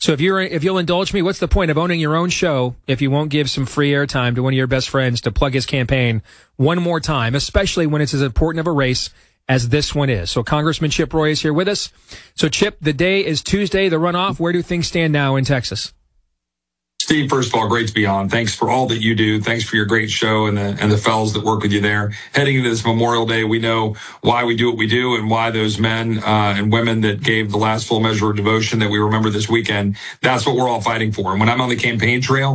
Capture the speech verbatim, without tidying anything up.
So if you're if you'll indulge me, what's the point of owning your own show if you won't give some free airtime to one of your best friends to plug his campaign one more time, especially when it's as important of a race as this one is? So Congressman Chip Roy is here with us. So Chip, the day is Tuesday, the runoff. Where do things stand now in Texas? Steve, first of all, great to be on. Thanks for all that you do. Thanks for your great show and the and the fellows that work with you there. Heading into this Memorial Day, we know why we do what we do and why those men uh, and women that gave the last full measure of devotion that we remember this weekend, that's what we're all fighting for. And when I'm on the campaign trail,